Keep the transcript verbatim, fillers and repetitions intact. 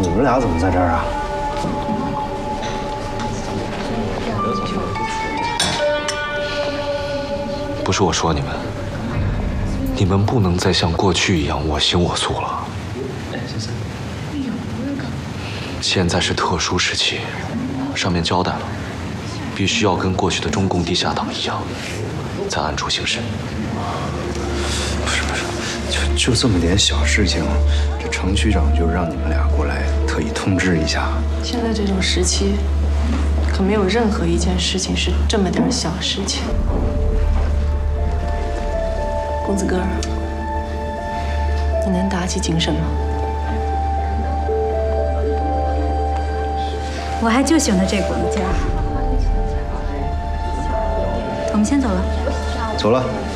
你们俩怎么在这儿啊？ 不是我说你们，你们不能再像过去一样我行我素了。现在是特殊时期，上面交代了，必须要跟过去的中共地下党一样，在暗处行事。 不是不是，就就这么点小事情，这程区长就让你们俩过来特意通知一下。 现在这种时期，可没有任何一件事情是这么点小事情。公子哥，你能打起精神吗？ 我还就喜欢他这股子劲儿。我们先走了。 走了。